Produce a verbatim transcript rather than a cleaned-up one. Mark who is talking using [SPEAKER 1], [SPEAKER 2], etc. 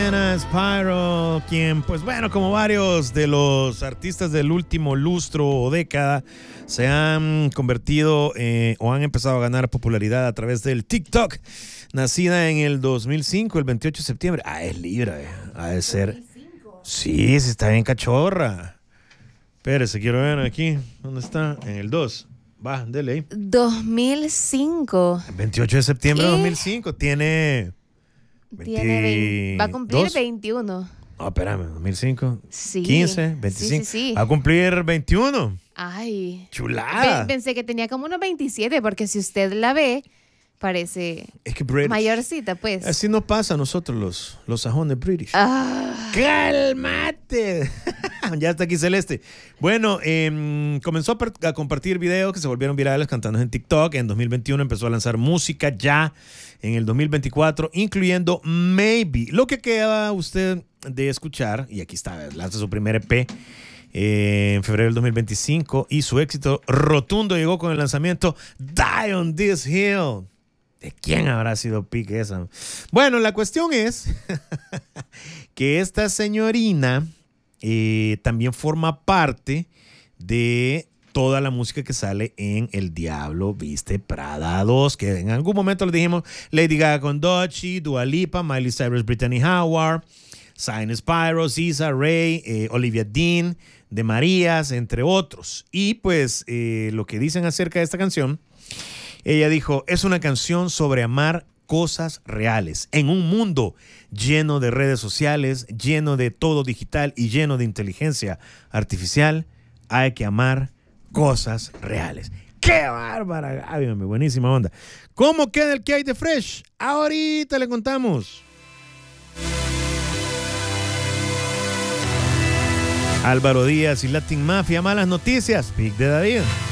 [SPEAKER 1] Spyro, quien, pues bueno, como varios de los artistas del último lustro o década, se han convertido eh, o han empezado a ganar popularidad a través del TikTok. Nacida en el dos mil cinco, el veintiocho de septiembre. Ah, es Libra, eh. Ha de ser. Sí, sí, está bien cachorra. Espérese, quiero ver aquí. ¿Dónde está? En el dos. Va, dele ahí.
[SPEAKER 2] dos mil cinco.
[SPEAKER 1] El veintiocho de septiembre de
[SPEAKER 2] ¿Qué?
[SPEAKER 1] dos mil cinco. Tiene.
[SPEAKER 2] Tiene veinte, va a cumplir
[SPEAKER 1] veintidós.
[SPEAKER 2] veintiuno.
[SPEAKER 1] No, espérame, dos mil cinco.
[SPEAKER 2] Sí.
[SPEAKER 1] quince, veinticinco.
[SPEAKER 2] Sí, sí, sí.
[SPEAKER 1] Va a cumplir veintiuno.
[SPEAKER 2] Ay.
[SPEAKER 1] Chulada.
[SPEAKER 2] Pe- pensé que tenía como unos veintisiete, porque si usted la ve, parece
[SPEAKER 1] Es que British.
[SPEAKER 2] mayorcita, pues.
[SPEAKER 1] Así nos pasa a nosotros los, los sajones British.
[SPEAKER 2] Ah.
[SPEAKER 1] ¡Cálmate! Ya está aquí Celeste. Bueno, eh, comenzó a, per- a compartir videos que se volvieron virales cantando en TikTok. En dos mil veintiuno empezó a lanzar música ya en el dos mil veinticuatro, incluyendo Maybe. Lo que queda usted de escuchar, y aquí está, lanza su primer E P eh, en febrero del dos mil veinticinco, y su éxito rotundo llegó con el lanzamiento Die on This Hill. ¿De quién habrá sido pique esa? Bueno, la cuestión es que esta señorina eh, también forma parte de toda la música que sale en El Diablo Viste Prada dos, que en algún momento le dijimos Lady Gaga con Doechii, Dua Lipa, Miley Cyrus, Brittany Howard, Sign Spyro, Cisa, Ray, eh, Olivia Dean, De Marías, entre otros. Y pues eh, lo que dicen acerca de esta canción, ella dijo, es una canción sobre amar cosas reales. En un mundo lleno de redes sociales, lleno de todo digital y lleno de inteligencia artificial, hay que amar cosas reales. ¡Qué bárbara! Ay, hombre, buenísima onda. ¿Cómo queda el que hay de Fresh? Ahorita le contamos. Álvaro Díaz y Latin Mafia, malas noticias. Pic de David.